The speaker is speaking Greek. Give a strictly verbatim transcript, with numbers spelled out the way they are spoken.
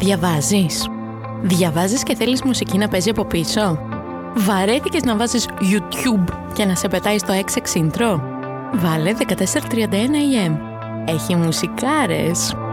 Διαβάζεις. Διαβάζεις και θέλεις μουσική να παίζει από πίσω. Βαρέθηκες να βάζεις YouTube και να σε πετάει στο έξι εξ intro. Βάλε δεκατέσσερα τριάντα ένα έι εμ. Έχει μουσικάρες.